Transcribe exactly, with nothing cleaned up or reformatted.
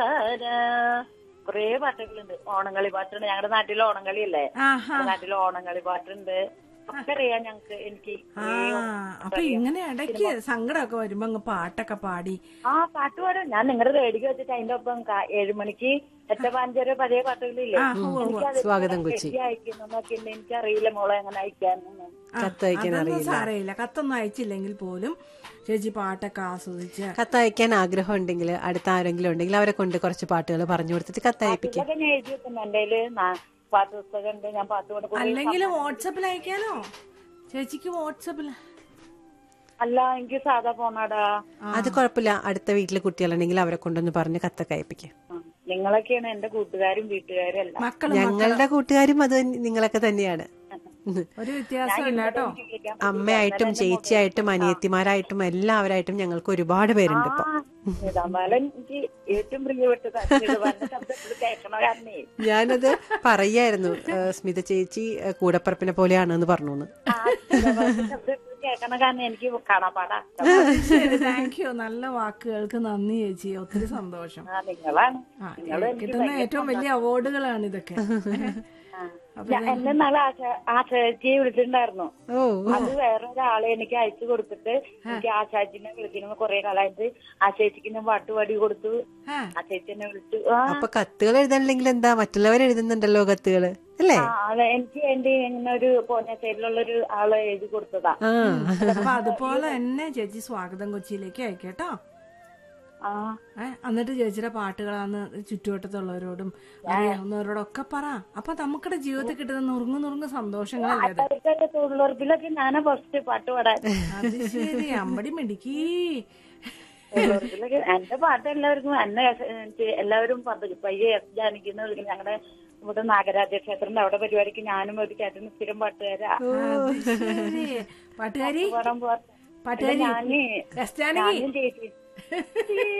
കൊറേ പാട്ടുകളുണ്ട്. ഓണങ്ങളി പാട്ടുണ്ട്. ഞങ്ങളുടെ നാട്ടിലെ ഓണങ്ങളിയല്ലേ, നാട്ടിലെ ഓണങ്ങളി പാട്ടുണ്ട്. ഒക്കെ അറിയാം ഞങ്ങക്ക്. എനിക്ക് ആ അപ്പൊ ഇങ്ങനെ ഇടയ്ക്ക് സങ്കടമൊക്കെ വരുമ്പോ അങ്ങ് പാട്ടൊക്കെ പാടി. ആ പാട്ട് പാടും. ഞാൻ നിങ്ങളുടെ റേഡിയോ വെച്ചിട്ട് അതിന്റെ ഒപ്പം ഏഴുമണിക്ക് എട്ട പഞ്ചര പഴയ പാട്ടുകളില്ലേ, സ്വാഗതം കൊച്ചി അയക്കുന്നൊക്കെ ഉണ്ട്. എനിക്കറിയില്ല മോളെ എങ്ങനെ അയക്കാനൊന്നും. അതൊന്നും സാരമില്ല. കത്തൊന്നും അയച്ചില്ലെങ്കിൽ പോലും ചേച്ചി പാട്ടൊക്കെ ആസ്വദിച്ച്. കത്തയക്കാൻ ആഗ്രഹം ഉണ്ടെങ്കിൽ അടുത്ത ആരെങ്കിലും ഉണ്ടെങ്കിൽ അവരെ കൊണ്ട് കുറച്ച് പാട്ടുകൾ പറഞ്ഞു കൊടുത്തിട്ട് കത്തയപ്പിക്കാം. ഞാൻ എഴുതി വെക്കുന്നു. എന്റെ പാട്ട് പുസ്തകം ഉണ്ട്. ഞാൻ പാട്ട് കൊണ്ട് അല്ലെങ്കിൽ വാട്സപ്പിൽ അയക്കാനോ ചേച്ചിക്ക്? വാട്സപ്പിൽ അല്ല, എനിക്ക് സാധാ ഫോണാടാ. അത് കുഴപ്പമില്ല. അടുത്ത വീട്ടിലെ കുട്ടികളുണ്ടെങ്കിൽ അവരെ കൊണ്ടൊന്ന് പറഞ്ഞ് കത്തൊക്കെ അയപ്പിക്കാം. നിങ്ങളൊക്കെയാണ് എന്റെ കൂട്ടുകാരും വീട്ടുകാരും എല്ലാം. ഞങ്ങളുടെ കൂട്ടുകാരും അത് നിങ്ങളൊക്കെ തന്നെയാണ്. ഒരു വ്യത്യാസമില്ല കേട്ടോ. അമ്മയായിട്ടും ചേച്ചിയായിട്ടും അനിയത്തിമാരായിട്ടും എല്ലാവരായിട്ടും ഞങ്ങൾക്ക് ഒരുപാട് പേരുണ്ട് ഇപ്പൊ. എനിക്ക് ഏറ്റവും പ്രിയപ്പെട്ട കേൾക്കണ കാരണേ ഞാനത് പറയായിരുന്നു, സ്മിത ചേച്ചി കൂടപ്പറപ്പിനെ പോലെയാണെന്ന് പറഞ്ഞു. കേൾക്കണ കാരണം എനിക്ക് കാണാപ്പാടാ. Thank you. നല്ല വാക്കുകൾക്ക് നന്ദി ചേച്ചി. ഒത്തിരി സന്തോഷം. നിങ്ങളാണ് കിട്ടുന്ന ഏറ്റവും വലിയ അവാർഡുകളാണ് ഇതൊക്കെ. എന്നെ നാളെ ആശാച്ചിയെ വിളിച്ചിട്ടുണ്ടായിരുന്നു. അത് വേറൊരാളെ എനിക്ക് അയച്ചു കൊടുത്തിട്ട് എനിക്ക് ആശാച്ചിനെ വിളിക്കണം. കൊറേ കാലമായിട്ട് ആശാച്ചിക്ക് ഞാൻ പാട്ട് പാടി കൊടുത്തു. ആശാച്ചിനെ വിളിച്ചു. അപ്പൊ കത്തുകൾ എഴുതാനില്ലെങ്കിൽ എന്താ, മറ്റുള്ളവർ എഴുതുന്നുണ്ടല്ലോ കത്തുകള് അല്ലേ? അതെ, എനിക്ക് വേണ്ടി ഇങ്ങനെ ഒരു പോന്ന സൈഡിലുള്ള ഒരു ആള് എഴുതി കൊടുത്തതാ. അപ്പൊ അതുപോലെ തന്നെ ചേച്ചി സ്വാഗതം കൊച്ചിയിലേക്ക് അയക്കേട്ടോ. എന്നിട്ട് ചേച്ചിയുടെ പാട്ടുകളാന്ന് ചുറ്റുവട്ടത്തുള്ളവരോടും അറിയാവുന്നവരോടൊക്കെ പറ. അപ്പൊ നമുക്കിടെ ജീവിതത്തിൽ കിട്ടുന്ന നുറുങ്ങു നുറുങ്ങു സന്തോഷങ്ങളല്ലേ. തൊഴിലുറപ്പിലൊക്കെ ഞാനാ ഫസ്റ്റ് പാട്ട് പാടാൻ. അത് ശരി, അമ്പടി മിടുക്കി. എന്റെ പാട്ട് എല്ലാവർക്കും എന്നെ എല്ലാവരും പയ്യെ ജാനിക്കുന്ന വിളിക്കും. ഞങ്ങളുടെ ഇവിടെ നാഗരാജ ക്ഷേത്രത്തിന്റെ അവിടെ പരിപാടിക്ക് ഞാനും ഒരു ചേട്ടന് സ്ഥിരം പാട്ടുകാരാ. പാട്ടുകാരി പാടാൻ പോവാ. പാട്ടുകാരി ഞാനും ചേച്ചി